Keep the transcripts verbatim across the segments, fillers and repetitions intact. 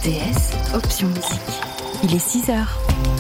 R T S, option musique. Il est six heures.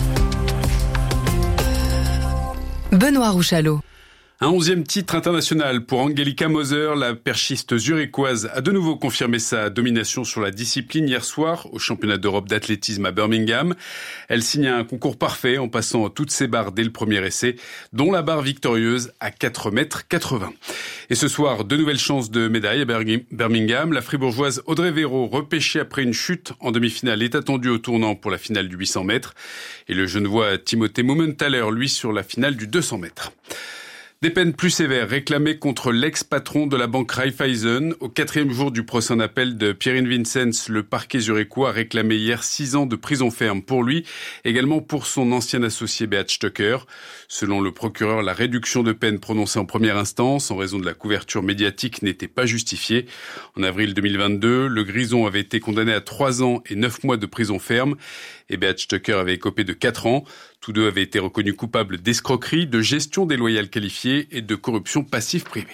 Benoît Rouchalot. Un onzième titre international pour Angelika Moser, la perchiste zurichoise a de nouveau confirmé sa domination sur la discipline hier soir au championnat d'Europe d'athlétisme à Birmingham. Elle signe un concours parfait en passant toutes ses barres dès le premier essai, dont la barre victorieuse à quatre mètres quatre-vingts. Et ce soir, deux nouvelles chances de médaille à Birmingham. La fribourgeoise Audrey Véro, repêchée après une chute en demi-finale, est attendue au tournant pour la finale du huit cents mètres. Et le Genevois Timothée Mumenthaler, lui, sur la finale du deux cents mètres. Des peines plus sévères réclamées contre l'ex-patron de la banque Raiffeisen. Au quatrième jour du procès en appel de Pierin Vincenz, le parquet zurichois a réclamé hier six ans de prison ferme pour lui, également pour son ancien associé Beat Stöcker. Selon le procureur, la réduction de peine prononcée en première instance en raison de la couverture médiatique n'était pas justifiée. En avril deux mille vingt-deux, le grison avait été condamné à trois ans et neuf mois de prison ferme et Beat Stöcker avait écopé de quatre ans. Tous deux avaient été reconnus coupables d'escroquerie, de gestion déloyale qualifiée et de corruption passive privée.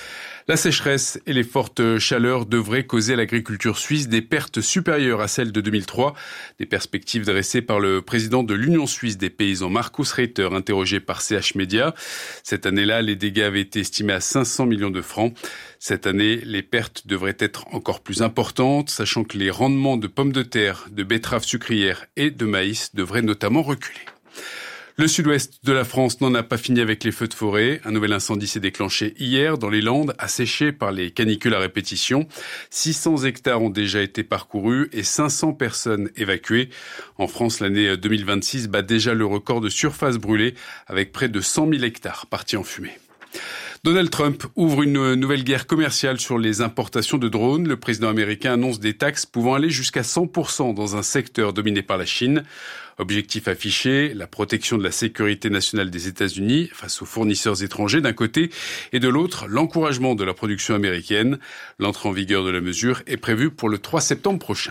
La sécheresse et les fortes chaleurs devraient causer à l'agriculture suisse des pertes supérieures à celles de deux mille trois. Des perspectives dressées par le président de l'Union suisse des paysans, Markus Reiter, interrogé par C H Media. Cette année-là, les dégâts avaient été estimés à cinq cents millions de francs. Cette année, les pertes devraient être encore plus importantes, sachant que les rendements de pommes de terre, de betteraves sucrières et de maïs devraient notamment reculer. Le sud-ouest de la France n'en a pas fini avec les feux de forêt. Un nouvel incendie s'est déclenché hier dans les Landes, asséché par les canicules à répétition. six cents hectares ont déjà été parcourus et cinq cents personnes évacuées. En France, l'année deux mille vingt-six bat déjà le record de surface brûlée avec près de cent mille hectares partis en fumée. Donald Trump ouvre une nouvelle guerre commerciale sur les importations de drones. Le président américain annonce des taxes pouvant aller jusqu'à cent pour cent dans un secteur dominé par la Chine. Objectif affiché, la protection de la sécurité nationale des États-Unis face aux fournisseurs étrangers d'un côté et de l'autre, l'encouragement de la production américaine. L'entrée en vigueur de la mesure est prévue pour le trois septembre prochain.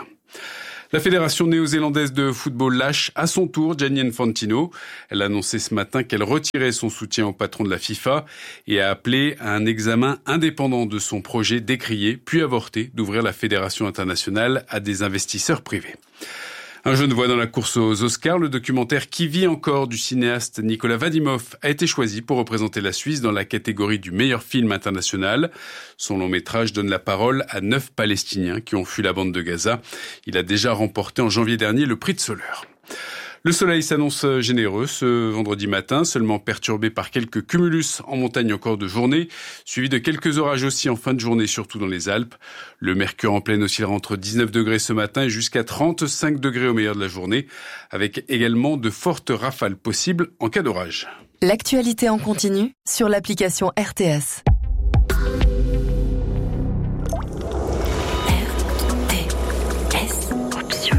La fédération néo-zélandaise de football lâche à son tour Gianni Infantino. Elle a annoncé ce matin qu'elle retirait son soutien au patron de la FIFA et a appelé à un examen indépendant de son projet décrié puis avorté d'ouvrir la fédération internationale à des investisseurs privés. Un Genevois dans la course aux Oscars, le documentaire Qui vit encore du cinéaste Nicolas Vadimov a été choisi pour représenter la Suisse dans la catégorie du meilleur film international. Son long métrage donne la parole à neuf Palestiniens qui ont fui la bande de Gaza. Il a déjà remporté en janvier dernier le prix de Soleure. Le soleil s'annonce généreux ce vendredi matin, seulement perturbé par quelques cumulus en montagne en cours de journée, suivi de quelques orages aussi en fin de journée, surtout dans les Alpes. Le mercure en pleine oscillera entre dix-neuf degrés ce matin et jusqu'à trente-cinq degrés au meilleur de la journée, avec également de fortes rafales possibles en cas d'orage. L'actualité en continu sur l'application R T S.